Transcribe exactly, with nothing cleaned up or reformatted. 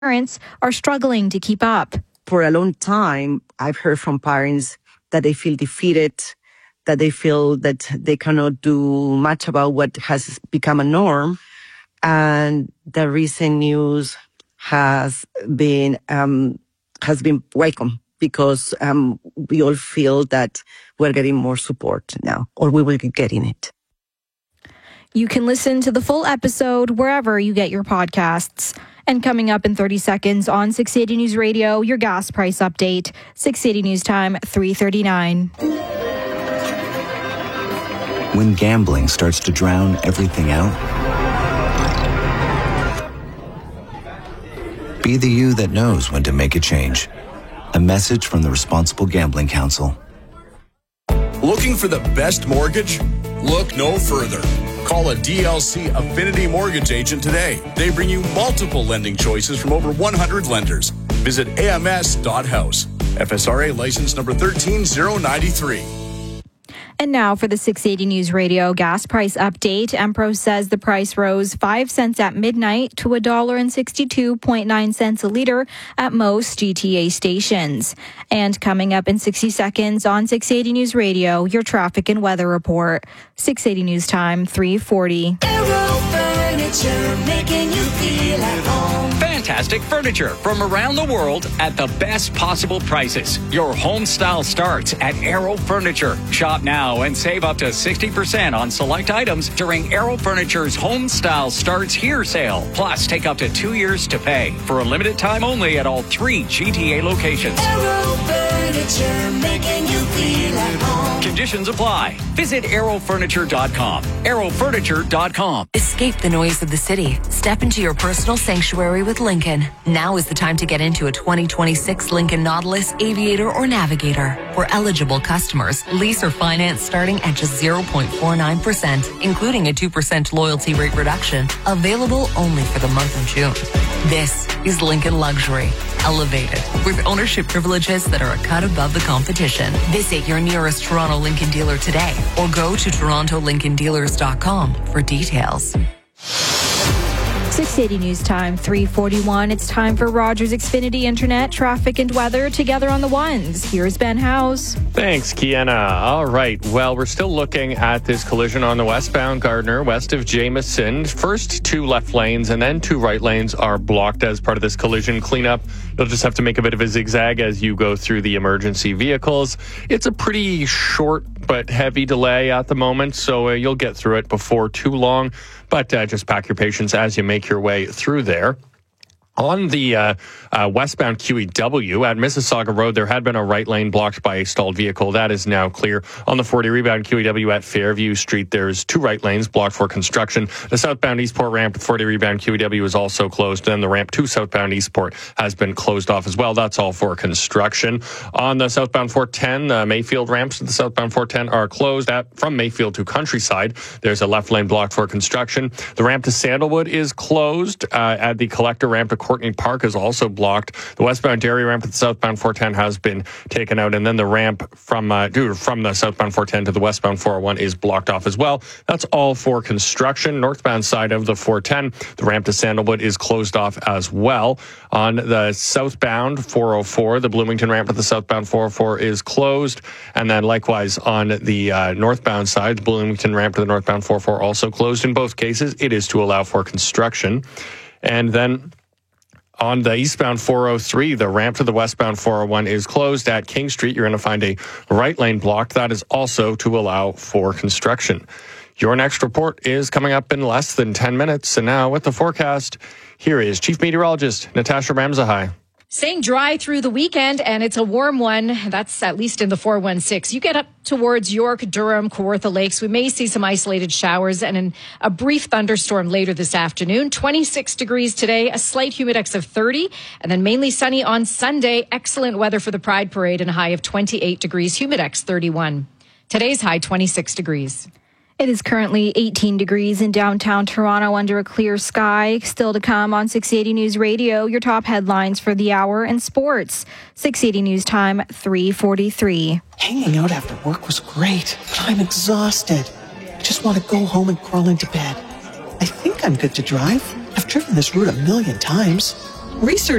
parents are struggling to keep up. For a long time, I've heard from parents that they feel defeated, that they feel that they cannot do much about what has become a norm. And the recent news has been um, has been welcome because um, we all feel that we're getting more support now, or we will be getting it. You can listen to the full episode wherever you get your podcasts. And coming up in thirty seconds on six eighty News Radio, your gas price update. six eighty News Time, three thirty-nine. When gambling starts to drown everything out, be the you that knows when to make a change. A message from the Responsible Gambling Council. Looking for the best mortgage? Look no further. Call a D L C Affinity Mortgage agent today. They bring you multiple lending choices from over one hundred lenders. Visit A M S dot house. F S R A license number one three zero nine three. And now for the six eighty News Radio gas price update. Empro says the price rose five cents at midnight to one dollar and sixty-two point nine cents a litre at most G T A stations. And coming up in sixty seconds on six eighty News Radio, your traffic and weather report. six eighty News Time, three forty. Aero Furniture, making you feel at home. Fantastic furniture from around the world at the best possible prices. Your home style starts at Aero Furniture. Shop now and save up to sixty percent on select items during Aero Furniture's Home Style Starts Here sale. Plus, take up to two years to pay for a limited time only at all three G T A locations. Aero Furniture, making you feel at home. Conditions apply. Visit aero furniture dot com. aero furniture dot com. Escape the noise of the city. Step into your personal sanctuary with Lincoln. Now is the time to get into a twenty twenty-six Lincoln Nautilus, Aviator, or Navigator. For eligible customers, lease or finance starting at just zero point four nine percent, including a two percent loyalty rate reduction. Available only for the month of June. This is Lincoln Luxury. Elevated with ownership privileges that are a cut above the competition. Visit your nearest Toronto Lincoln dealer today or go to toronto lincoln dealers dot com for details. six eighty News Time, three forty-one. It's time for Rogers Xfinity Internet, traffic and weather together on the ones. Here's Ben House. Thanks, Kiana. All right. Well, we're still looking at this collision on the westbound Gardner, west of Jameson. First two left lanes and then two right lanes are blocked as part of this collision cleanup. You'll just have to make a bit of a zigzag as you go through the emergency vehicles. It's a pretty short but heavy delay at the moment, so uh, you'll get through it before too long. But uh, just pack your patience as you make your way through there. On the uh, uh, westbound Q E W at Mississauga Road, there had been a right lane blocked by a stalled vehicle. That is now clear. On the forty rebound Q E W at Fairview Street, there's two right lanes blocked for construction. The southbound Eastport ramp at forty rebound Q E W is also closed. Then the ramp to southbound Eastport has been closed off as well. That's all for construction. On the southbound four ten, the Mayfield ramps to the southbound four ten are closed. At, from Mayfield to Countryside, there's a left lane blocked for construction. The ramp to Sandalwood is closed. Uh, at the collector ramp to Courtney Park is also blocked. The westbound Derry ramp at the southbound four ten has been taken out, and then the ramp from uh, dude, from the southbound four ten to the westbound four oh one is blocked off as well. That's all for construction. Northbound side of the four ten, the ramp to Sandalwood is closed off as well. On the southbound four oh four, the Bloomington ramp at the southbound four oh four is closed, and then likewise on the uh, northbound side, the Bloomington ramp to the northbound four oh four also closed. In both cases, it is to allow for construction. And then on the eastbound four oh three, the ramp to the westbound four oh one is closed. At King Street, you're going to find a right lane blocked. That is also to allow for construction. Your next report is coming up in less than ten minutes. And now with the forecast, here is Chief Meteorologist Natasha Ramzahai. Staying dry through the weekend, and it's a warm one. That's at least in the four one six. You get up towards York, Durham, Kawartha Lakes. We may see some isolated showers and an, a brief thunderstorm later this afternoon. twenty-six degrees today, a slight humidex of thirty, and then mainly sunny on Sunday. Excellent weather for the Pride Parade and a high of twenty-eight degrees, humidex thirty-one. Today's high, twenty-six degrees. It is currently eighteen degrees in downtown Toronto under a clear sky. Still to come on six eighty News Radio, your top headlines for the hour and sports. six eighty News Time, three forty-three. Hanging out after work was great, but I'm exhausted. I just want to go home and crawl into bed. I think I'm good to drive. I've driven this route a million times. Research